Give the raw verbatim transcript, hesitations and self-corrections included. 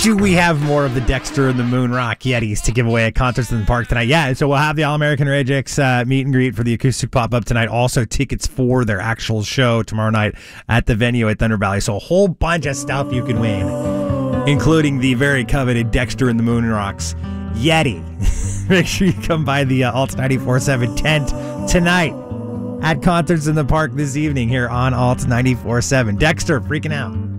Do we have more of the Dexter and the Moon Rock Yetis to give away at Concerts in the Park tonight? Yeah, so we'll have the All-American Rage X uh, meet and greet for the acoustic pop-up tonight. Also, tickets for their actual show tomorrow night at the venue at Thunder Valley. So a whole bunch of stuff you can win, including the very coveted Dexter and the Moon Rocks Yeti. Make sure you come by the uh, Alt ninety-four point seven tent tonight at Concerts in the Park this evening here on Alt ninety-four point seven. Dexter, freaking out.